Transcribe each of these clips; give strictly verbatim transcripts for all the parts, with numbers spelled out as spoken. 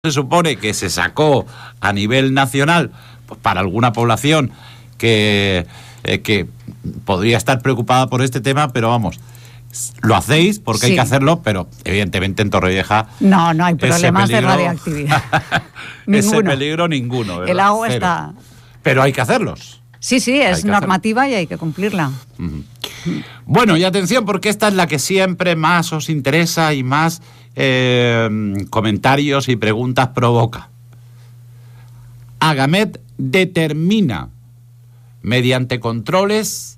se supone que se sacó a nivel nacional pues para alguna población que, eh, que podría estar preocupada por este tema, pero vamos, lo hacéis porque sí hay que hacerlo, pero evidentemente en Torrevieja no, no hay problemas peligro, de radioactividad. Ese peligro ninguno, ¿verdad? El agua Cero. está... Pero hay que hacerlos. Sí, sí, es normativa hacerlo. Y hay que cumplirla. Uh-huh. Bueno, y atención, porque esta es la que siempre más os interesa y más eh, comentarios y preguntas provoca. Agamed determina, mediante controles,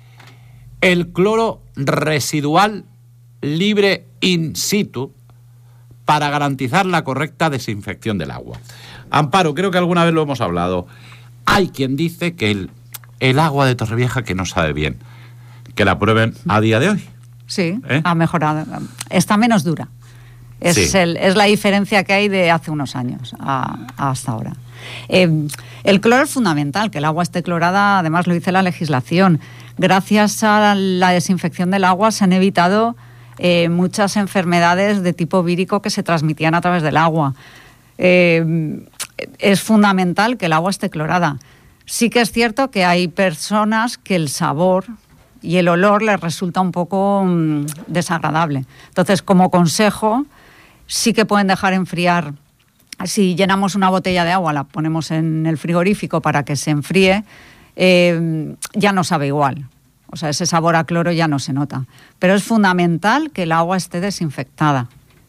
el cloro residual libre in situ para garantizar la correcta desinfección del agua. Amparo, creo que alguna vez lo hemos hablado. Hay quien dice que el, el agua de Torrevieja que no sabe bien, que la prueben a día de hoy. Sí, ¿Eh? ha mejorado. Está menos dura. Es, sí. el, es la diferencia que hay de hace unos años a, a hasta ahora. Eh, el cloro es fundamental, que el agua esté clorada, además lo dice la legislación. Gracias a la desinfección del agua se han evitado eh, muchas enfermedades de tipo vírico que se transmitían a través del agua. Eh, es fundamental que el agua esté clorada. Sí que es cierto que hay personas que el sabor y el olor les resulta un poco mmm, desagradable. Entonces, como consejo, sí que pueden dejar enfriar. Si llenamos una botella de agua, la ponemos en el frigorífico para que se enfríe, eh, ya no sabe igual. O sea, ese sabor a cloro ya no se nota. Pero es fundamental que el agua esté desinfectada.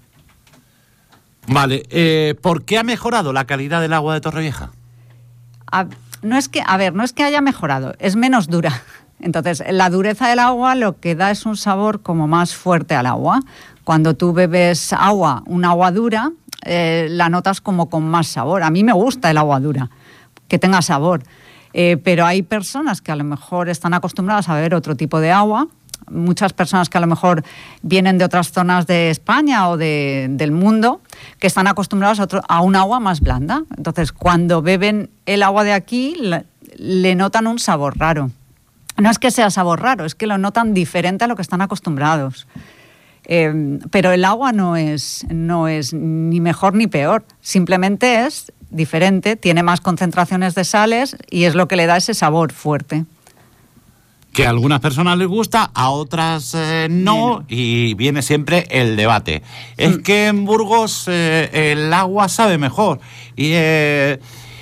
Vale, eh, ¿por qué ha mejorado la calidad del agua de Torrevieja? A, no es que, a ver, no es que haya mejorado, es menos dura. Entonces, la dureza del agua lo que da es un sabor como más fuerte al agua. Cuando tú bebes agua, un agua dura, eh, la notas como con más sabor. A mí me gusta el agua dura, que tenga sabor. Eh, pero hay personas que a lo mejor están acostumbradas a beber otro tipo de agua. Muchas personas que a lo mejor vienen de otras zonas de España o de, del mundo, que están acostumbrados a, otro, a un agua más blanda. Entonces, cuando beben el agua de aquí, le, le notan un sabor raro. No es que sea sabor raro, es que lo notan diferente a lo que están acostumbrados. Eh, pero el agua no es, no es ni mejor ni peor, simplemente es diferente, tiene más concentraciones de sales y es lo que le da ese sabor fuerte. Que a algunas personas les gusta, a otras eh, no, y viene siempre el debate. Es que en Burgos eh, el agua sabe mejor, y eh,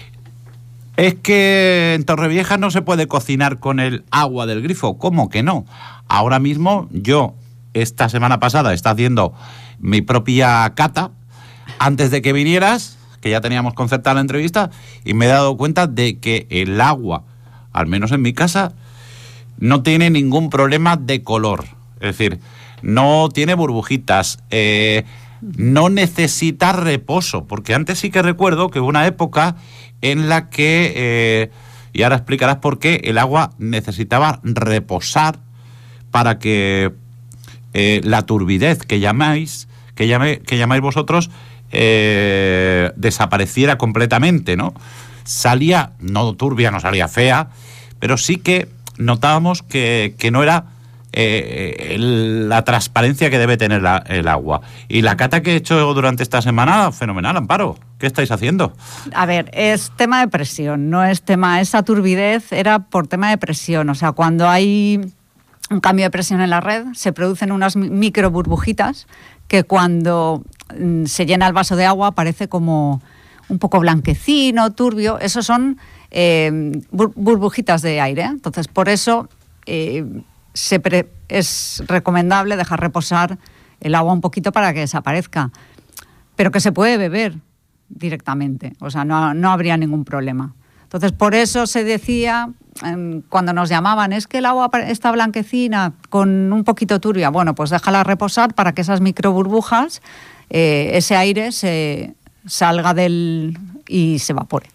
es que en Torrevieja no se puede cocinar con el agua del grifo. ¿Cómo que no? Ahora mismo yo, esta semana pasada, está haciendo mi propia cata, antes de que vinieras, que ya teníamos concertada la entrevista, y me he dado cuenta de que el agua, al menos en mi casa, no tiene ningún problema de color, es decir, no tiene burbujitas, eh, no necesita reposo, porque antes sí que recuerdo que hubo una época en la que, eh, y ahora explicarás por qué, el agua necesitaba reposar para que eh, la turbidez que llamáis, que, llame, que llamáis vosotros, eh, desapareciera completamente, ¿no? Salía, no turbia, no salía fea, pero sí que notábamos que, que no era eh, el, la transparencia que debe tener la, el agua. Y la cata que he hecho durante esta semana, fenomenal, Amparo. ¿Qué estáis haciendo? A ver, es tema de presión, no es tema... Esa turbidez era por tema de presión. O sea, cuando hay un cambio de presión en la red, se producen unas micro burbujitas que cuando mm, se llena el vaso de agua parece como un poco blanquecino, turbio. Esos son... Eh, burbujitas de aire. Entonces, por eso eh, se pre- es recomendable dejar reposar el agua un poquito para que desaparezca, pero que se puede beber directamente, o sea, no, no habría ningún problema. Entonces, por eso se decía, eh, cuando nos llamaban, es que el agua está blanquecina con un poquito turbia. Bueno, pues déjala reposar para que esas micro burbujas, eh, ese aire se salga del y se evapore.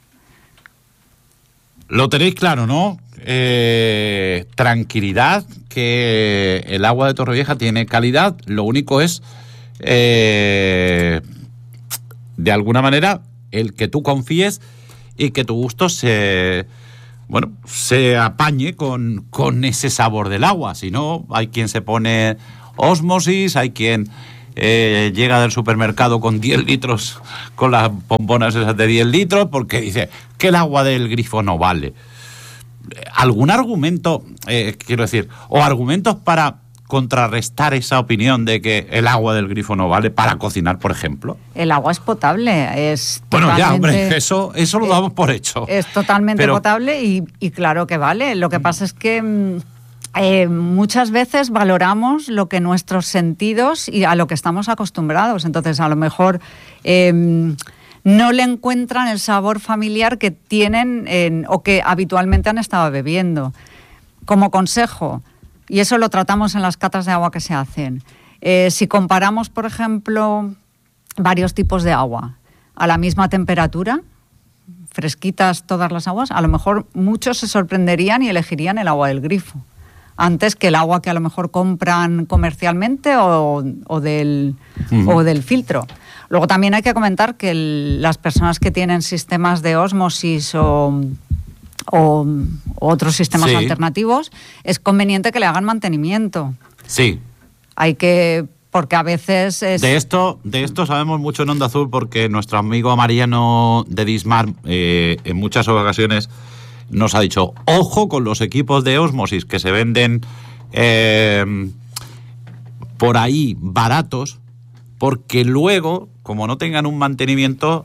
Lo tenéis claro, ¿no? Eh, tranquilidad, que el agua de Torrevieja tiene calidad. Lo único es, eh, de alguna manera, el que tú confíes y que tu gusto se, bueno, se apañe con, con ese sabor del agua. Si no, hay quien se pone ósmosis, hay quien eh, llega del supermercado con diez litros, con las bombonas esas de diez litros, porque dice que el agua del grifo no vale. ¿Algún argumento, eh, quiero decir, o argumentos para contrarrestar esa opinión de que el agua del grifo no vale para cocinar, por ejemplo? El agua es potable, es bueno, totalmente, ya, hombre, eso, eso lo damos por hecho. Es totalmente Pero, potable y, y claro que vale. Lo que pasa es que eh, muchas veces valoramos lo que nuestros sentidos y a lo que estamos acostumbrados. Entonces, a lo mejor eh, no le encuentran el sabor familiar que tienen en, o que habitualmente han estado bebiendo. Como consejo, y eso lo tratamos en las catas de agua que se hacen. Eh, si comparamos, por ejemplo, varios tipos de agua a la misma temperatura, fresquitas todas las aguas, a lo mejor muchos se sorprenderían y elegirían el agua del grifo, antes que el agua que a lo mejor compran comercialmente o, o, del, uh-huh. o del filtro. Luego también hay que comentar que el, las personas que tienen sistemas de ósmosis o... O, o otros sistemas sí. alternativos, es conveniente que le hagan mantenimiento. Sí. Hay que, porque a veces es... De esto, de esto sabemos mucho en Onda Azul porque nuestro amigo Mariano de Dismar eh, en muchas ocasiones nos ha dicho, ojo con los equipos de ósmosis que se venden eh, por ahí baratos, porque luego, como no tengan un mantenimiento,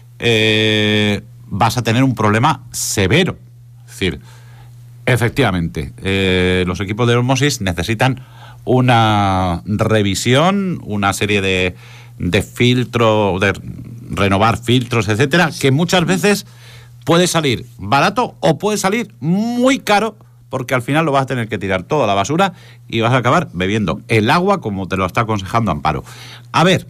eh, vas a tener un problema severo. Es decir, efectivamente, eh, los equipos de ósmosis necesitan una revisión, una serie de, de filtros, de renovar filtros, etcétera, que muchas veces puede salir barato o puede salir muy caro, porque al final lo vas a tener que tirar todo a la basura y vas a acabar bebiendo el agua como te lo está aconsejando Amparo. A ver,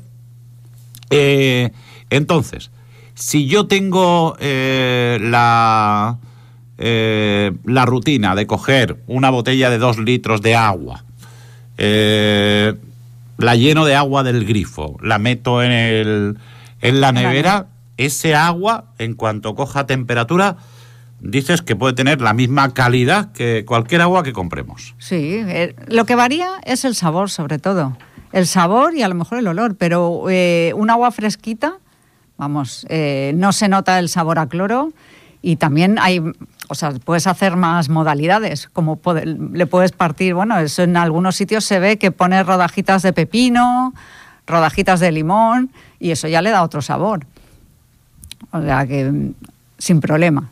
eh, entonces, si yo tengo eh, la, eh, la rutina de coger una botella de dos litros de agua, eh, la lleno de agua del grifo, la meto en, el, en la nevera, ese agua, en cuanto coja temperatura, dices que puede tener la misma calidad que cualquier agua que compremos. Sí, eh, lo que varía es el sabor, sobre todo. El sabor y a lo mejor el olor, pero eh, un agua fresquita... Vamos, eh, no se nota el sabor a cloro y también hay, o sea, puedes hacer más modalidades, como poder, le puedes partir, bueno, eso en algunos sitios se ve que pones rodajitas de pepino, rodajitas de limón y eso ya le da otro sabor. O sea que sin problema.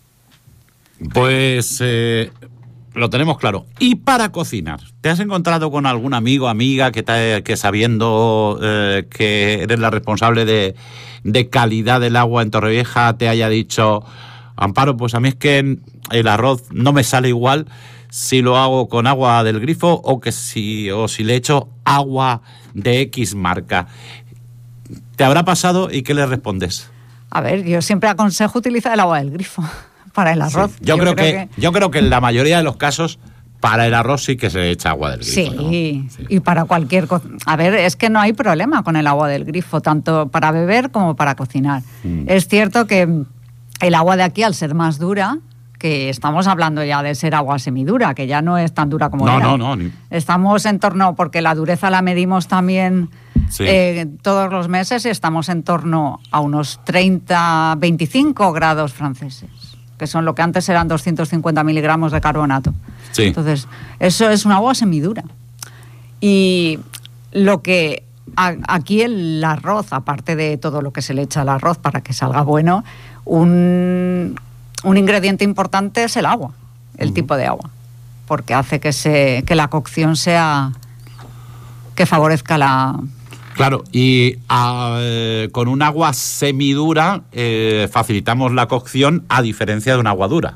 Pues eh, lo tenemos claro. Y para cocinar, ¿te has encontrado con algún amigo, amiga que, te, que sabiendo eh, que eres la responsable de... de calidad del agua en Torrevieja te haya dicho, Amparo, pues a mí es que el arroz no me sale igual si lo hago con agua del grifo o que si o si le echo agua de X marca? ¿Te habrá pasado y qué le respondes? A ver, yo siempre aconsejo utilizar el agua del grifo para el arroz. Sí, yo, yo creo, creo que, que yo creo que en la mayoría de los casos para el arroz sí que se echa agua del grifo. Sí, ¿no? Sí, y para cualquier cosa. A ver, es que no hay problema con el agua del grifo, tanto para beber como para cocinar. Mm. Es cierto que el agua de aquí, al ser más dura, que estamos hablando ya de ser agua semidura, que ya no es tan dura como no, era. No, no, no. Estamos en torno, porque la dureza la medimos también sí. eh, todos los meses, y estamos en torno a unos treinta, veinticinco grados franceses, que son lo que antes eran doscientos cincuenta miligramos de carbonato. Sí. Entonces, eso es un agua semidura. Y lo que a, aquí el arroz, aparte de todo lo que se le echa al arroz para que salga bueno, un, un ingrediente importante es el agua, el uh-huh. tipo de agua, porque hace que, se, que la cocción sea, que favorezca la... Claro, y uh, con un agua semidura eh, facilitamos la cocción a diferencia de un agua dura.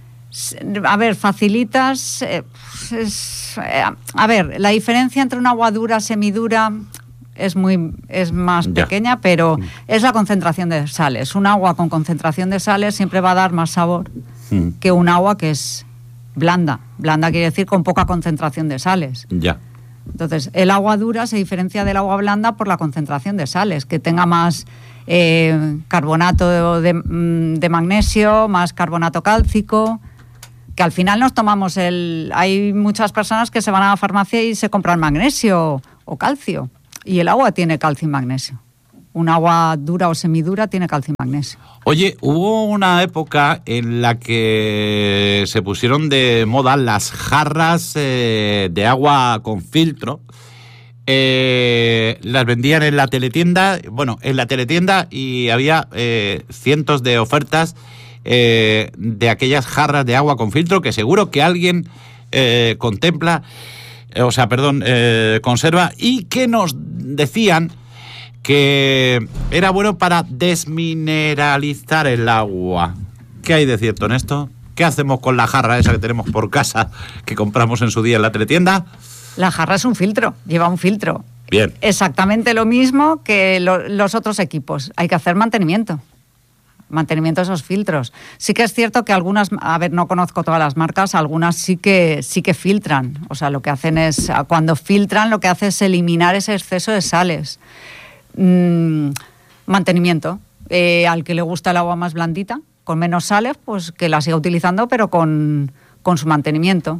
A ver, facilitas... Eh, es, eh, a ver, la diferencia entre una agua dura, semidura, es, muy, es más ya. pequeña, pero es la concentración de sales. Un agua con concentración de sales siempre va a dar más sabor mm. que un agua que es blanda. Blanda quiere decir con poca concentración de sales. Ya. Entonces, el agua dura se diferencia del agua blanda por la concentración de sales, que tenga más eh, carbonato de, de magnesio, más carbonato cálcico, que al final nos tomamos el... Hay muchas personas que se van a la farmacia y se compran magnesio o calcio. Y el agua tiene calcio y magnesio. Un agua dura o semidura tiene calcio y magnesio. Oye, hubo una época en la que se pusieron de moda las jarras eh, de agua con filtro. Eh, las vendían en la teletienda, bueno, en la teletienda y había eh, cientos de ofertas eh, de aquellas jarras de agua con filtro que seguro que alguien eh, contempla, eh, o sea, perdón, eh, conserva, y que nos decían que era bueno para desmineralizar el agua. ¿Qué hay de cierto en esto? ¿Qué hacemos con la jarra esa que tenemos por casa, que compramos en su día en la teletienda? La jarra es un filtro, lleva un filtro. Bien. Exactamente lo mismo que lo, los otros equipos. Hay que hacer mantenimiento. Mantenimiento de esos filtros. Sí que es cierto que algunas, a ver, no conozco todas las marcas, algunas sí que sí que filtran. O sea, lo que hacen es, cuando filtran, lo que hace es eliminar ese exceso de sales. Mm, mantenimiento. Eh, al que le gusta el agua más blandita, con menos sales, pues que la siga utilizando, pero con, con su mantenimiento.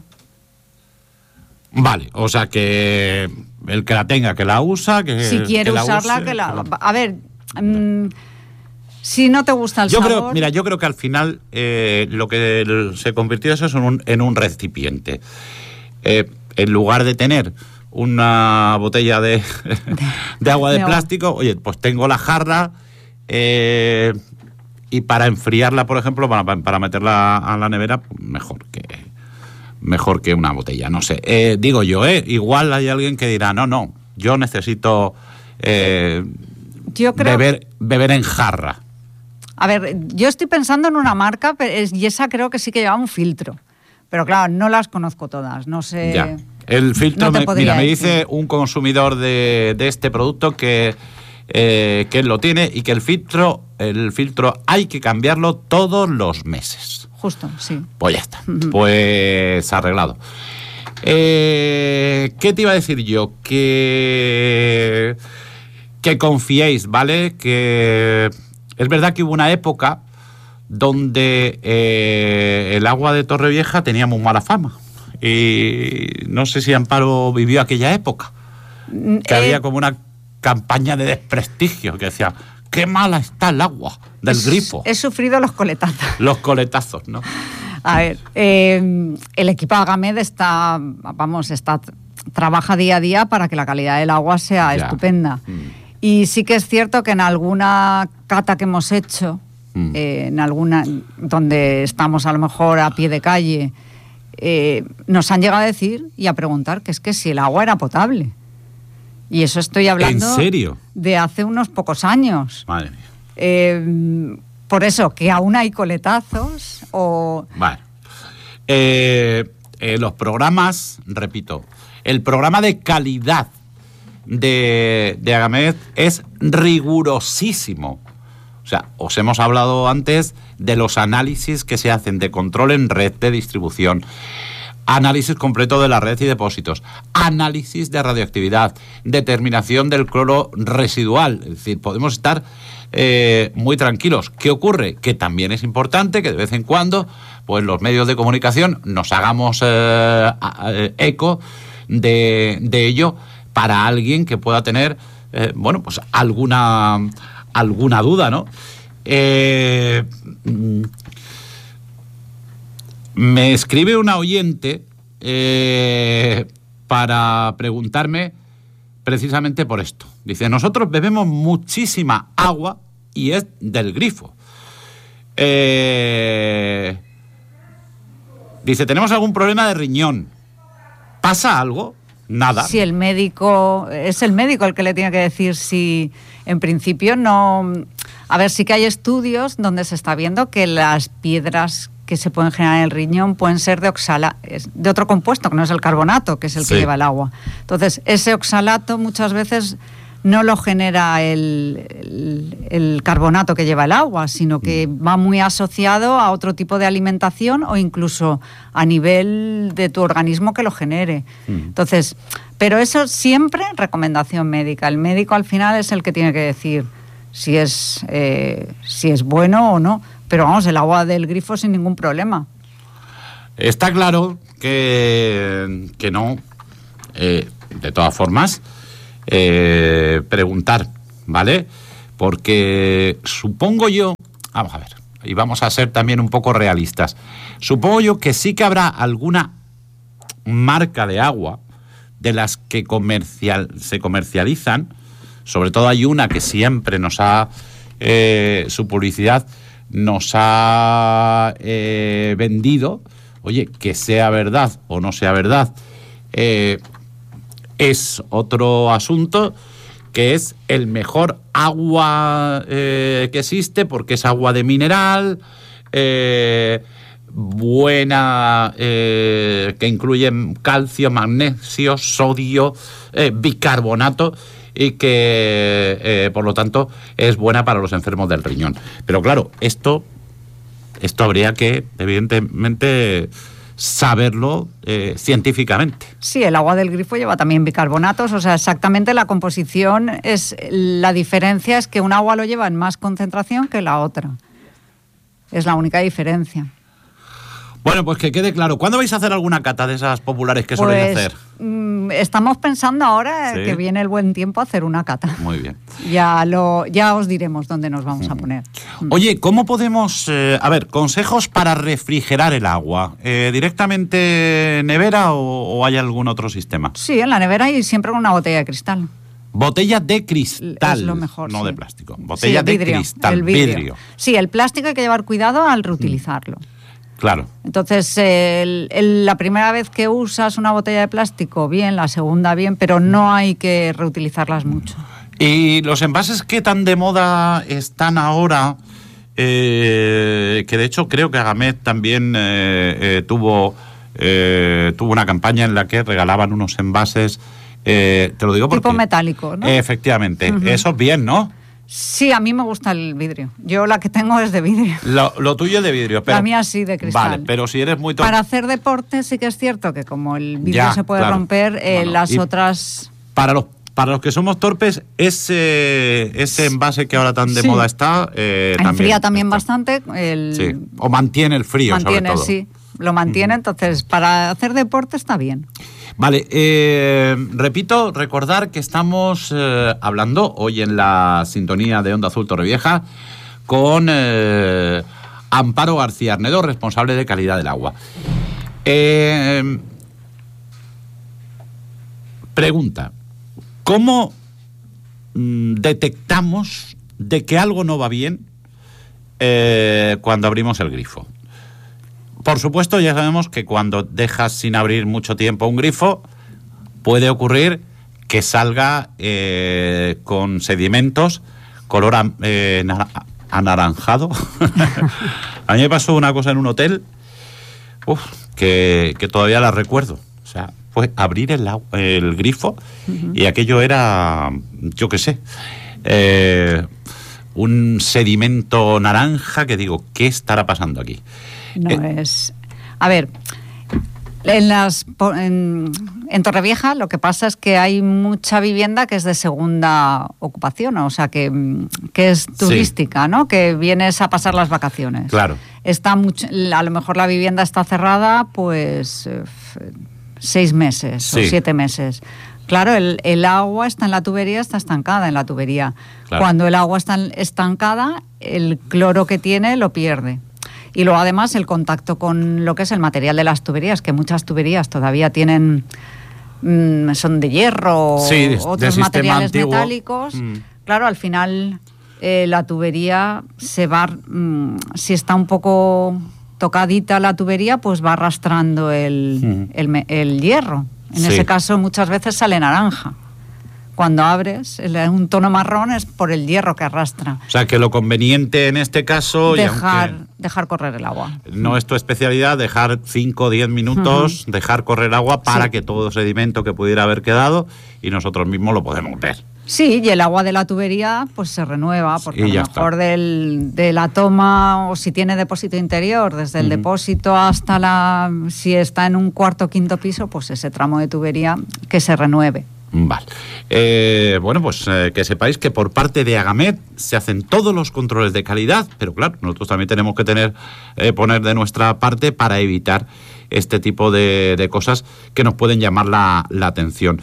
Vale, o sea que el que la tenga, que la usa, que si quiere que usarla, la use, que la... que la... A ver, mmm, si no te gusta el yo sabor... Creo, mira, yo creo que al final eh, lo que el, se convirtió eso es en un, en un recipiente. Eh, en lugar de tener una botella de, de agua de, de plástico, agua. Oye, pues tengo la jarra eh, y para enfriarla, por ejemplo, para, para meterla a la nevera, mejor que... mejor que una botella, no sé. Eh, digo yo, ¿eh? Igual hay alguien que dirá, no, no, yo necesito eh, yo creo... beber, beber en jarra. A ver, yo estoy pensando en una marca y esa creo que sí que lleva un filtro. Pero claro, no las conozco todas, no sé... Ya. El filtro, no me, mira, me decir. dice un consumidor de, de este producto que, eh, que él lo tiene y que el filtro, el filtro hay que cambiarlo todos los meses. Justo, sí. Pues ya está, pues arreglado. Eh, ¿Qué te iba a decir yo? Que, que confiéis, ¿vale? Que es verdad que hubo una época donde eh, el agua de Torrevieja tenía muy mala fama. Y no sé si Amparo vivió aquella época, que eh, había como una campaña de desprestigio, que decía... ¡Qué mala está el agua del es, grifo! He sufrido los coletazos. Los coletazos, ¿no? A ver, eh, el equipo Agamed está, vamos, está, trabaja día a día para que la calidad del agua sea ya. estupenda. Mm. Y sí que es cierto que en alguna cata que hemos hecho, mm. eh, en alguna donde estamos a lo mejor a pie de calle, eh, nos han llegado a decir y a preguntar que es que si el agua era potable. Y eso estoy hablando... ¿En serio? De hace unos pocos años. Madre mía. Eh, por eso, que aún hay coletazos o... Vale. Eh, eh, los programas, repito, el programa de calidad de, de Agamed es rigurosísimo. O sea, os hemos hablado antes de los análisis que se hacen de control en red de distribución, análisis completo de la red y depósitos, análisis de radioactividad, determinación del cloro residual. Es decir, podemos estar eh, muy tranquilos. ¿Qué ocurre? Que también es importante que de vez en cuando pues los medios de comunicación nos hagamos eh, eh, eco de, de ello para alguien que pueda tener eh, bueno, pues alguna, alguna duda, ¿no? Eh... Me escribe una oyente eh, para preguntarme precisamente por esto. Dice, nosotros bebemos muchísima agua y es del grifo. Eh, dice, ¿tenemos algún problema de riñón? ¿Pasa algo? Nada. Si el médico, es el médico el que le tiene que decir si en principio no... A ver, sí que hay estudios donde se está viendo que las piedras que se pueden generar en el riñón pueden ser de oxala, de otro compuesto, que no es el carbonato, que es el sí. que lleva el agua. Entonces, ese oxalato muchas veces no lo genera el, el, el carbonato que lleva el agua, sino que mm. va muy asociado a otro tipo de alimentación o incluso a nivel de tu organismo que lo genere. Mm. Entonces, pero eso siempre recomendación médica. El médico al final es el que tiene que decir si es, eh, si es bueno o no. Pero vamos, el agua del grifo sin ningún problema. Está claro que, que no. Eh, de todas formas, eh, preguntar, ¿vale? Porque supongo yo, vamos a ver, y vamos a ser también un poco realistas, supongo yo que sí que habrá alguna marca de agua de las que comercial, se comercializan, sobre todo hay una que siempre nos ha, eh, su publicidad nos ha eh, vendido, oye, que sea verdad o no sea verdad, eh, es otro asunto, que es el mejor agua eh, que existe, porque es agua de mineral, eh, buena, eh, que incluye calcio, magnesio, sodio, eh, bicarbonato, y que, eh, por lo tanto, es buena para los enfermos del riñón. Pero claro, esto, esto habría que, evidentemente, saberlo eh, científicamente. Sí, el agua del grifo lleva también bicarbonatos, o sea, exactamente la composición es, la diferencia es que un agua lo lleva en más concentración que la otra. Es la única diferencia. Bueno, pues que quede claro. ¿Cuándo vais a hacer alguna cata de esas populares que Pues, soléis hacer? Mm, estamos pensando ahora ¿Sí? que viene el buen tiempo a hacer una cata. Muy bien. Ya lo, ya os diremos dónde nos vamos Mm. a poner. Oye, ¿cómo podemos...? Eh, a ver, consejos para refrigerar el agua. Eh, ¿Directamente nevera o, o hay algún otro sistema? Sí, en la nevera hay siempre una botella de cristal. Botella de cristal. Es lo mejor, no sí. de plástico. Botella Sí, de vidrio, cristal, el vidrio. vidrio. Sí, el plástico hay que llevar cuidado al reutilizarlo. Claro. Entonces, el- el- la primera vez que usas una botella de plástico, bien, la segunda, bien, pero no hay que reutilizarlas mucho. ¿Y los envases que tan de moda están ahora? Eh, que de hecho creo que Agamet también eh, eh, tuvo, eh, tuvo una campaña en la que regalaban unos envases, eh, te lo digo porque... Tipo metálico, ¿no? Eh, efectivamente. Ujú. Eso es bien, ¿no? Sí, a mí me gusta el vidrio. Yo la que tengo es de vidrio. Lo, lo tuyo es de vidrio, pero... La mía sí, de cristal. Vale, pero si eres muy... to- Para hacer deporte sí que es cierto que como el vidrio Ya, se puede claro. romper, eh, Bueno, las y- otras... Para los, para los que somos torpes, ese, ese envase que ahora tan de Sí. moda está... Eh, enfría también está. bastante. El, Sí, o mantiene el frío, mantiene, sobre todo. sí, lo mantiene. Entonces, para hacer deporte está bien. Vale, eh, repito, recordar que estamos eh, hablando hoy en la sintonía de Onda Azul Torrevieja con eh, Amparo García Arnedo, responsable de calidad del agua. Eh, pregunta, ¿cómo mm, detectamos de que algo no va bien eh, cuando abrimos el grifo? Por supuesto, ya sabemos que cuando dejas sin abrir mucho tiempo un grifo, puede ocurrir que salga eh, con sedimentos color am- eh, nara- anaranjado. A mí me pasó una cosa en un hotel uf, que, que todavía la recuerdo. O sea, fue abrir el, agua- el grifo uh-huh. y aquello era, yo qué sé, eh, un sedimento naranja que digo, ¿qué estará pasando aquí? No Eh, es... A ver, en, las, po- en, en Torrevieja lo que pasa es que hay mucha vivienda que es de segunda ocupación, o sea, que, mm, que es turística, Sí. ¿no? Que vienes a pasar las vacaciones. Claro. Está mucho, a lo mejor la vivienda está cerrada, pues, eh, f- seis meses Sí. o siete meses. Claro, el, el agua está en la tubería, está estancada en la tubería. Claro. Cuando el agua está estancada, el cloro que tiene lo pierde. Y luego además el contacto con lo que es el material de las tuberías, que muchas tuberías todavía tienen, mm, son de hierro Sí, de- o de otros sistema materiales antiguo. metálicos. Mm. Claro, al final eh, la tubería se va, mm, si está un poco tocadita la tubería, pues va arrastrando el, Mm. el, me- el hierro. En Sí. ese caso muchas veces sale naranja. Cuando abres, el- un tono marrón es por el hierro que arrastra. O sea, que lo conveniente en este caso... y Dejar, aunque dejar correr el agua. no es tu especialidad, dejar cinco o diez minutos, uh-huh. dejar correr agua para Sí. que todo sedimento que pudiera haber quedado y nosotros mismos lo podemos ver. Sí, y el agua de la tubería pues se renueva, porque Y a lo ya mejor del, de la toma, o si tiene depósito interior, desde el uh-huh. depósito hasta la... Si está en un cuarto o quinto piso, pues ese tramo de tubería que se renueve. Vale. Eh, bueno, pues eh, que sepáis que por parte de Agamet se hacen todos los controles de calidad, pero claro, nosotros también tenemos que tener eh, poner de nuestra parte para evitar este tipo de, de cosas que nos pueden llamar la, la atención.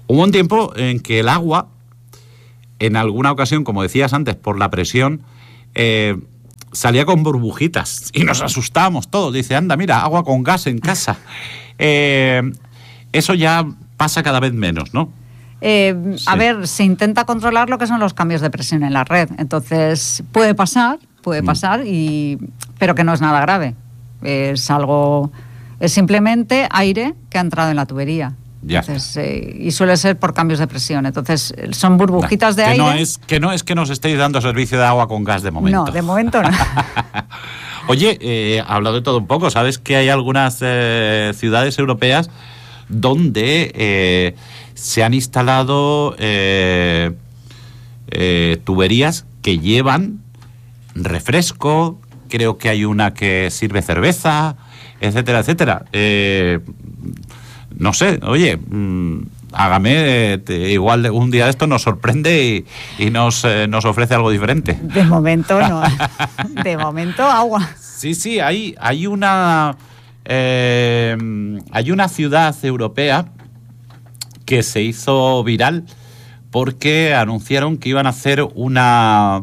Hubo un tiempo en que el agua, en alguna ocasión, como decías antes, por la presión, eh, salía con burbujitas y nos asustábamos todos. Dice, anda, mira, agua con gas en casa. Eh, eso ya pasa cada vez menos, ¿no? Eh, Sí. A ver, se intenta controlar lo que son los cambios de presión en la red. Entonces, puede pasar, puede Mm. pasar, y, pero que no es nada grave. Es algo, es simplemente aire que ha entrado en la tubería. Ya Entonces, eh, y suele ser por cambios de presión. Entonces, son burbujitas de que aire. No es, que no es que nos estéis dando servicio de agua con gas de momento. No, de momento no. Oye, eh, hablado de todo un poco, ¿sabes que hay algunas eh, ciudades europeas donde eh, se han instalado eh, eh, tuberías que llevan refresco? Creo que hay una que sirve cerveza, etcétera, etcétera. Eh, no sé, oye, mmm, hágame, eh, te- igual un día esto nos sorprende y, y nos, eh, nos ofrece algo diferente. De momento no. De momento agua. Sí, sí, hay, hay una eh, hay una ciudad europea que se hizo viral porque anunciaron que iban a hacer una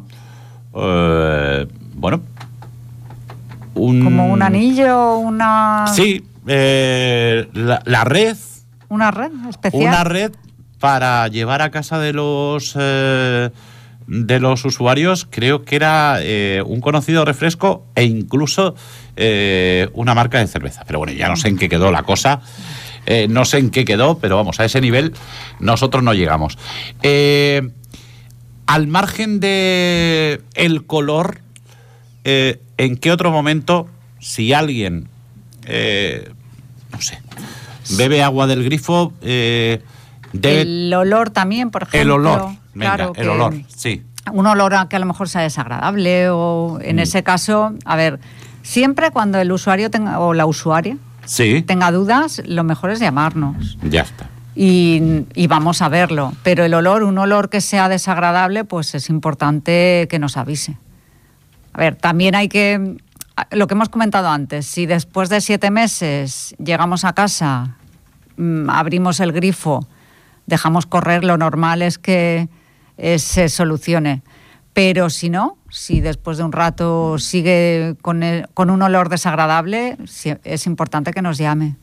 eh, bueno un, Como un anillo, una, sí, eh, la, la red, una red especial. una red para llevar a casa de los eh, de los usuarios. Creo que era eh, un conocido refresco e incluso eh, una marca de cerveza. Pero bueno, ya no sé en qué quedó la cosa. Eh, no sé en qué quedó, pero vamos, a ese nivel nosotros no llegamos. Eh, al margen de el color, eh, ¿en qué otro momento, si alguien, eh, no sé, bebe agua del grifo, eh, debe... El olor también, por ejemplo. El olor, venga, Claro el que olor, sí. Un olor a que a lo mejor sea desagradable, o en Mm. ese caso, a ver, siempre cuando el usuario tenga, o la usuaria Sí, tenga dudas, lo mejor es llamarnos ya está. y, y vamos a verlo. Pero el olor, un olor que sea desagradable, pues es importante que nos avise. A ver, también hay que, lo que hemos comentado antes, si después de siete meses llegamos a casa, mm, abrimos el grifo, dejamos correr, lo normal es que eh, se solucione. Pero si no, si después de un rato sigue con, el- con un olor desagradable, sí, es importante que nos llame.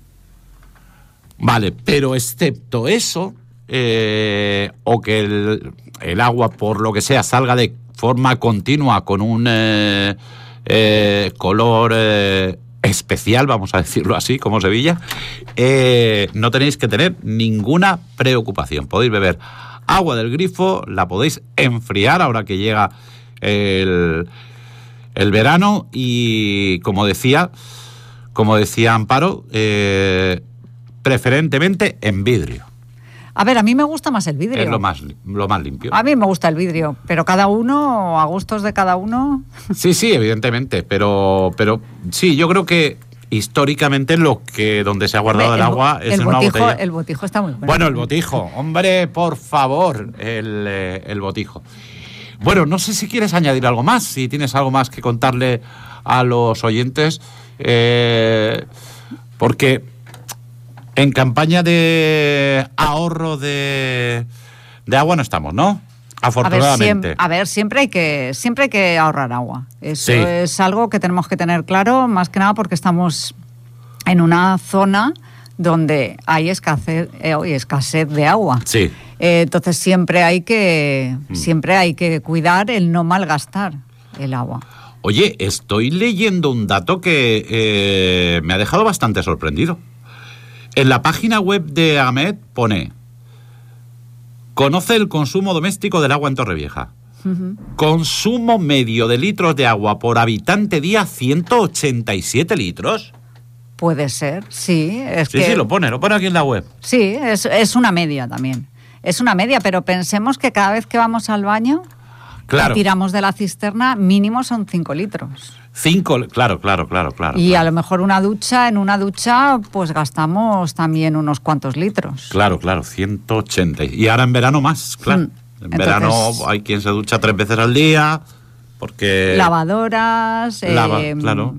Vale, pero excepto eso, eh, o que el, el agua, por lo que sea, salga de forma continua con un eh, eh, color eh, especial, vamos a decirlo así, como Sevilla, eh, no tenéis que tener ninguna preocupación. Podéis beber agua del grifo, la podéis enfriar ahora que llega el, el verano y, como decía, como decía Amparo, eh, preferentemente en vidrio. A ver, a mí me gusta más el vidrio. Es lo más, lo más limpio. A mí me gusta el vidrio, pero cada uno, a gustos de cada uno. Sí, sí, evidentemente, pero, pero sí, yo creo que históricamente lo que donde se ha guardado el, el, agua es el en una botijo, botella. el botijo está muy bueno. Bueno, el botijo, hombre, por favor, el, eh, el botijo. Bueno, no sé si quieres añadir algo más, si tienes algo más que contarle a los oyentes, eh, porque en campaña de ahorro de, de agua no estamos, ¿no? A ver, Afortunadamente. siempre, a ver, siempre hay que siempre hay que ahorrar agua. Eso Sí. es algo que tenemos que tener claro, más que nada porque estamos en una zona donde hay escasez, eh, hay escasez de agua. Sí. Eh, entonces siempre hay que Mm. siempre hay que cuidar el no malgastar el agua. Oye, estoy leyendo un dato que eh, me ha dejado bastante sorprendido. En la página web de AMET pone: conoce el consumo doméstico del agua en Torrevieja. Ujú. Consumo medio de litros de agua por habitante día, ciento ochenta y siete litros. Puede ser, sí. Es Sí, que, sí, lo pone, lo pone aquí en la web. sí, es, es una media también. Es una media, pero pensemos que cada vez que vamos al baño Claro. y tiramos de la cisterna, mínimo son cinco litros. Cinco, claro, claro, claro, claro. Y claro. a lo mejor una ducha, en una ducha, pues gastamos también unos cuantos litros. Claro, claro, ciento ochenta. Y ahora en verano más, claro. Mm. En Entonces- verano hay quien se ducha tres veces al día, porque... Lavadoras, Lava, eh, claro.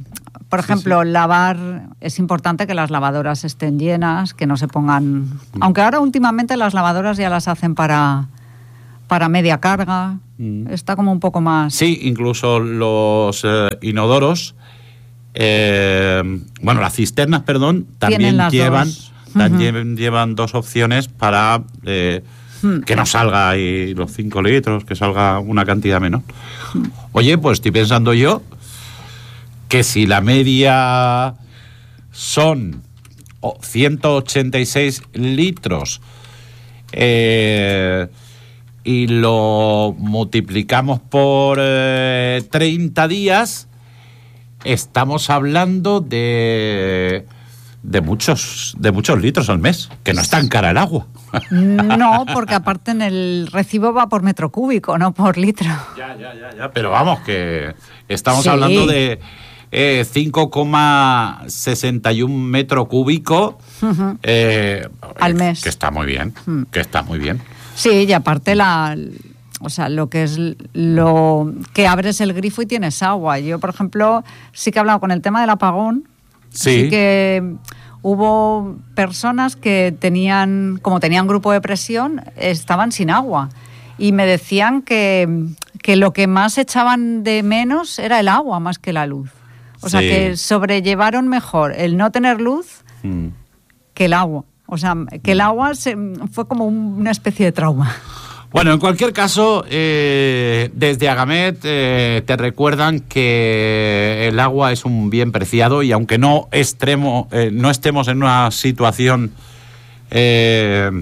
Por ejemplo, sí, sí. lavar, es importante que las lavadoras estén llenas, que no se pongan... Mm. Aunque ahora últimamente las lavadoras ya las hacen para, para media carga, mm. está como un poco más... Sí, incluso los eh, inodoros, eh, bueno, las cisternas, perdón, también llevan, también uh-huh. llevan dos opciones para eh, mm. que no salga ahí los cinco litros, que salga una cantidad menor. Mm. Oye, pues estoy pensando yo... que si la media son ciento ochenta y seis litros eh, y lo multiplicamos por eh, treinta días, estamos hablando de, de, muchos, de muchos litros al mes, que no es tan cara el agua. No, porque aparte en el recibo va por metro cúbico, no por litro. Ya, ya, ya, ya. Pero vamos, que estamos sí. hablando de... Eh, cinco coma sesenta y uno metro cúbico uh-huh. eh, al mes, que está muy bien, uh-huh. que está muy bien. Sí, y aparte la, o sea, lo que es lo que abres el grifo y tienes agua. Yo, por ejemplo, sí que he hablado con el tema del apagón. Sí. sí que hubo personas que tenían, como tenían grupo de presión, estaban sin agua y me decían que que lo que más echaban de menos era el agua más que la luz. O sea, sí. que sobrellevaron mejor el no tener luz mm. que el agua. O sea, que el agua se, fue como un, una especie de trauma. Bueno, en cualquier caso, eh, desde Agamet eh, te recuerdan que el agua es un bien preciado y aunque no, extremo, eh, no estemos en una situación eh,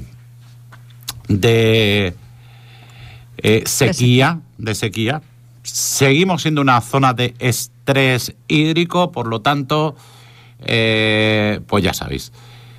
de eh, sequía, de sequía, seguimos siendo una zona de estrés hídrico, por lo tanto, eh, pues ya sabéis,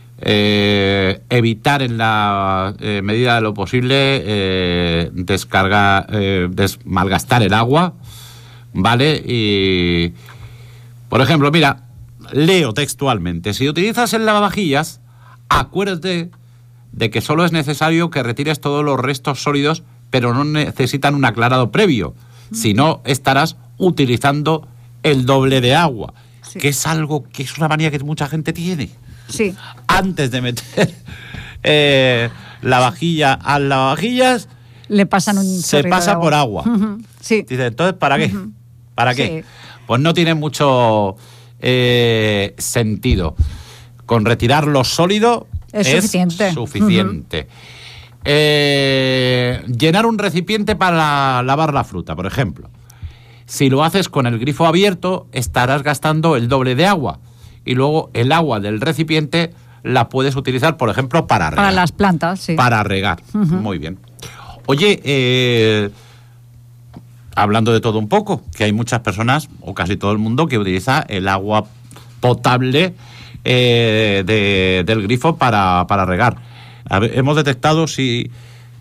eh, evitar en la eh, medida de lo posible eh, descargar, eh, des, malgastar el agua, ¿vale? Y, por ejemplo, mira, leo textualmente, si utilizas el lavavajillas, acuérdate de que solo es necesario que retires todos los restos sólidos, pero no necesitan un aclarado previo. Si no, estarás utilizando el doble de agua, sí. que es algo que es una manía que mucha gente tiene. Sí. Antes de meter eh, la vajilla al lavavajillas, le pasan un se pasa agua. por agua. Uh-huh. Sí. Dice, entonces, ¿para qué? Uh-huh. ¿Para qué? Sí. Pues no tiene mucho eh, sentido. Con retirar lo sólido es, es suficiente. suficiente. Uh-huh. Eh, llenar un recipiente para lavar la fruta, por ejemplo. Si lo haces con el grifo abierto, estarás gastando el doble de agua. Y luego el agua del recipiente la puedes utilizar, por ejemplo, para regar. Para las plantas, sí. Para regar. Uh-huh. Muy bien. Oye, eh, hablando de todo un poco, que hay muchas personas, o casi todo el mundo, que utiliza el agua potable eh, de, del grifo para, para regar. A ver, hemos detectado si,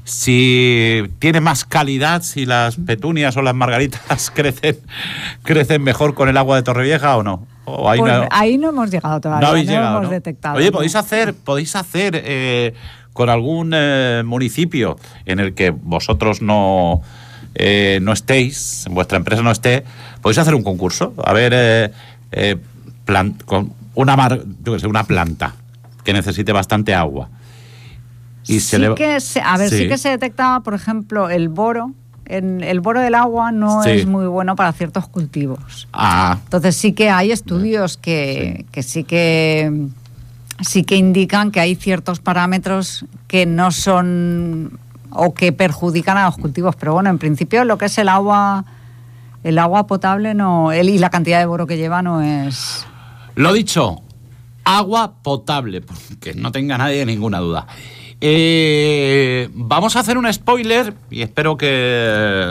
si tiene más calidad, si las petunias o las margaritas crecen, crecen mejor con el agua de Torrevieja o no. O ahí, pues no ahí no hemos llegado todavía, no, habéis no llegado, hemos ¿no? detectado. Oye, ¿no? podéis hacer, podéis hacer eh, con algún eh, municipio en el que vosotros no, eh, no estéis, vuestra empresa no esté, podéis hacer un concurso. A ver, eh, eh, plan, con una, mar, yo qué sé, una planta que necesite bastante agua. Y sí se le... que se, a ver, sí. sí que se detecta, por ejemplo, el boro. En el boro del agua no sí. es muy bueno para ciertos cultivos. Ah. Entonces sí que hay estudios que sí. que sí que sí que indican que hay ciertos parámetros que no son o que perjudican a los cultivos. Pero bueno, en principio lo que es el agua, el agua potable no, el, y la cantidad de boro que lleva no es. Lo dicho, agua potable, que no tenga nadie ninguna duda. Eh, vamos a hacer un spoiler y espero que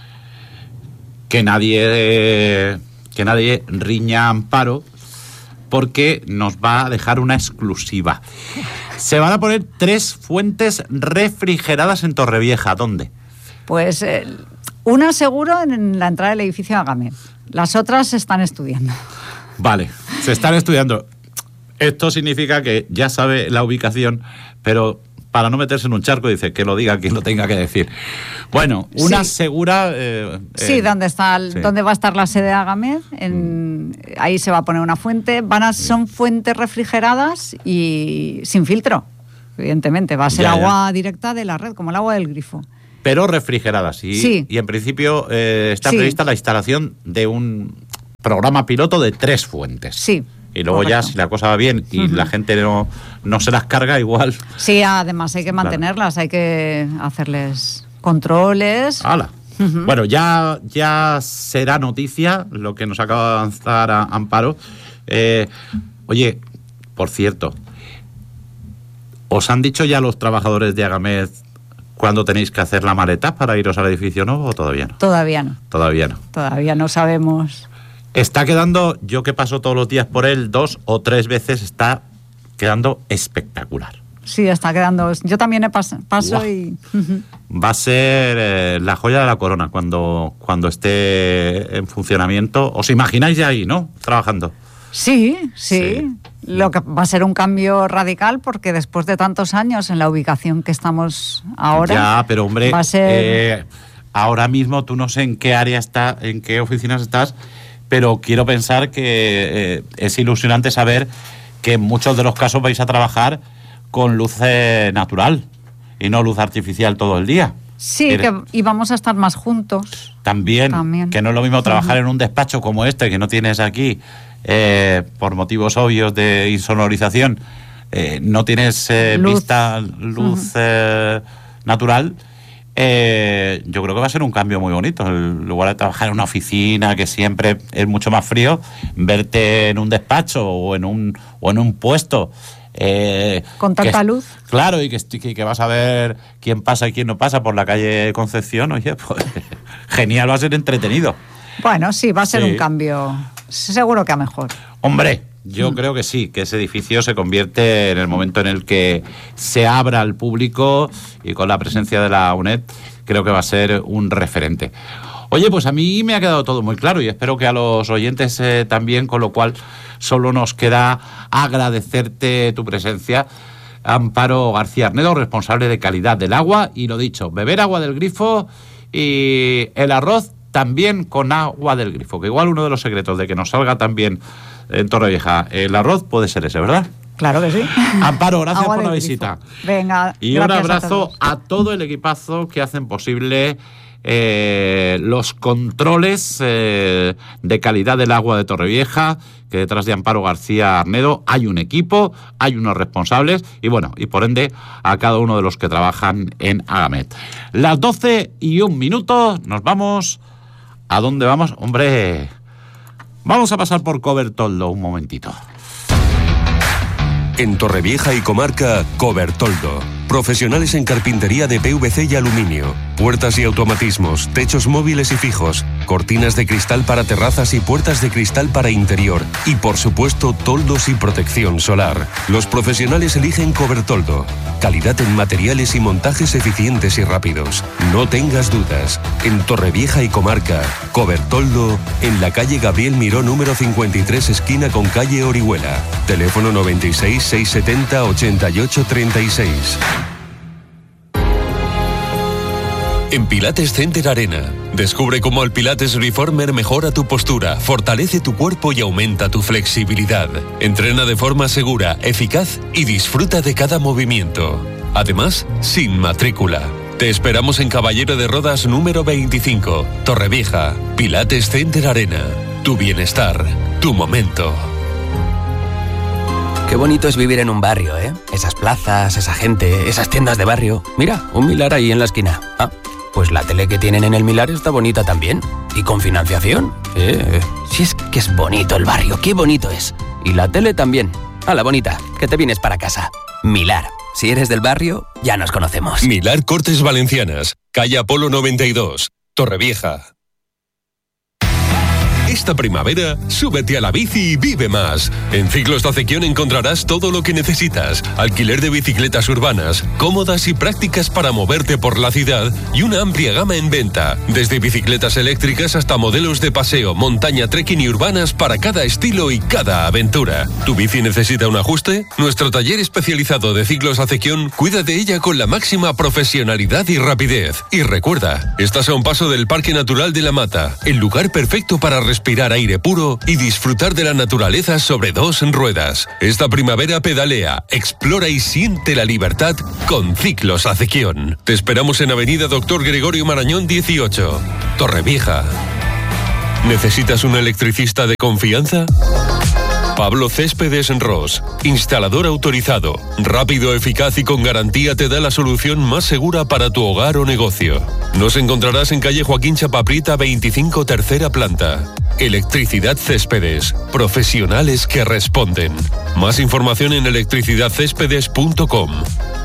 que nadie que nadie riña amparo, porque nos va a dejar una exclusiva. Se van a poner tres fuentes refrigeradas en Torrevieja. ¿Dónde? Pues eh, una seguro en la entrada del edificio de Agamet. Las otras se están estudiando. Vale, se están estudiando. Esto significa que ya sabe la ubicación, pero para no meterse en un charco, dice que lo diga quien lo tenga que decir. Bueno, una sí. segura... Eh, sí, eh, ¿dónde está el, sí. dónde va a estar la sede de Agamed? En, mm. Ahí se va a poner una fuente. Van a, son fuentes refrigeradas y sin filtro, evidentemente. Va a ser ya, agua ya. directa de la red, como el agua del grifo. Pero refrigeradas. Y, sí. y en principio eh, está sí. prevista la instalación de un programa piloto de tres fuentes. Sí. Y luego correcto. ya, si la cosa va bien y uh-huh. la gente no, no se las carga, igual... Sí, además hay que mantenerlas, claro. hay que hacerles controles. ¡Hala! Uh-huh. Bueno, ya, ya será noticia lo que nos acaba de avanzar a Amparo. Eh, oye, por cierto, ¿os han dicho ya los trabajadores de Agamed cuándo tenéis que hacer la maleta para iros al edificio nuevo o todavía no? Todavía no. Todavía no. Todavía no sabemos... Está quedando, yo que paso todos los días por él, dos o tres veces, está quedando espectacular. Sí, está quedando... Yo también he pas, paso wow. y... Va a ser eh, la joya de la corona cuando, cuando esté en funcionamiento. ¿Os imagináis ya ahí, no? Trabajando. Sí, sí, sí. Lo que va a ser un cambio radical porque después de tantos años en la ubicación que estamos ahora... Ya, pero hombre, va a ser... eh, ahora mismo tú no sé en qué área está, en qué oficinas estás... pero quiero pensar que eh, es ilusionante saber que en muchos de los casos vais a trabajar con luz eh, natural y no luz artificial todo el día. Sí, ¿Eres? que y vamos a estar más juntos. También, También. que no es lo mismo trabajar uh-huh. en un despacho como este, que no tienes aquí, eh, por motivos obvios de insonorización, eh, no tienes eh, luz. vista, luz uh-huh. eh, natural. Eh, yo creo que va a ser un cambio muy bonito. En lugar de trabajar en una oficina que siempre es mucho más frío, verte en un despacho o en un o en un puesto eh, con tanta que, luz. Claro, y que, que, que vas a ver quién pasa y quién no pasa por la calle Concepción. Oye, pues genial, va a ser entretenido. Bueno, sí, va a ser sí. un cambio seguro que a mejor. Hombre, yo mm. creo que sí, que ese edificio se convierte en el momento en el que se abra al público y con la presencia de la UNED, creo que va a ser un referente. Oye, pues a mí me ha quedado todo muy claro y espero que a los oyentes eh, también, con lo cual solo nos queda agradecerte tu presencia. Amparo García Arnedo, responsable de calidad del agua, y lo dicho, beber agua del grifo y el arroz también con agua del grifo, que igual uno de los secretos de que nos salga también en Torrevieja el arroz puede ser ese, ¿verdad? Claro que sí. Amparo, gracias por la visita. Venga, y un abrazo a, a todo el equipazo que hacen posible eh, los controles eh, de calidad del agua de Torrevieja, que detrás de Amparo García Arnedo hay un equipo, hay unos responsables y bueno, y por ende a cada uno de los que trabajan en Agamed. Las doce y un minuto, nos vamos. ¿A dónde vamos? Hombre, vamos a pasar por Cobertoldo un momentito. En Torrevieja y comarca, Cobertoldo. Profesionales en carpintería de P V C y aluminio, puertas y automatismos, techos móviles y fijos, cortinas de cristal para terrazas y puertas de cristal para interior y, por supuesto, toldos y protección solar. Los profesionales eligen Cobertoldo. Calidad en materiales y montajes eficientes y rápidos. No tengas dudas. En Torrevieja y comarca, Cobertoldo, en la calle Gabriel Miró número cincuenta y tres, esquina con calle Orihuela. Teléfono noventa y seis, seiscientos setenta, ochenta y ocho, treinta y seis. En Pilates Center Arena, descubre cómo el Pilates Reformer mejora tu postura, fortalece tu cuerpo y aumenta tu flexibilidad. Entrena de forma segura, eficaz y disfruta de cada movimiento. Además, sin matrícula. Te esperamos en Caballero de Rodas número veinticinco, Torrevieja. Pilates Center Arena. Tu bienestar, tu momento. Qué bonito es vivir en un barrio, ¿eh? Esas plazas, esa gente, esas tiendas de barrio. Mira, un Milar ahí en la esquina. Ah, pues la tele que tienen en el Milar está bonita también. Y con financiación. Eh, si es que es bonito el barrio, qué bonito es. Y la tele también. Hala, bonita, que te vienes para casa. Milar. Si eres del barrio, ya nos conocemos. Milar Cortes Valencianas, calle Apolo noventa y dos, Torrevieja. Esta primavera, súbete a la bici y vive más. En Ciclos Acequión encontrarás todo lo que necesitas. Alquiler de bicicletas urbanas, cómodas y prácticas para moverte por la ciudad y una amplia gama en venta. Desde bicicletas eléctricas hasta modelos de paseo, montaña, trekking y urbanas para cada estilo y cada aventura. ¿Tu bici necesita un ajuste? Nuestro taller especializado de Ciclos Acequión cuida de ella con la máxima profesionalidad y rapidez. Y recuerda, estás a un paso del Parque Natural de la Mata, el lugar perfecto para respirar aire puro y disfrutar de la naturaleza sobre dos ruedas. Esta primavera pedalea, explora y siente la libertad con Ciclos Acequión. Te esperamos en Avenida Doctor Gregorio Marañón dieciocho, Torrevieja. ¿Necesitas un electricista de confianza? Pablo Céspedes Ros, instalador autorizado, rápido, eficaz y con garantía, te da la solución más segura para tu hogar o negocio. Nos encontrarás en calle Joaquín Chapaprita veinticinco, tercera planta. Electricidad Céspedes, profesionales que responden. Más información en electricidad céspedes punto com.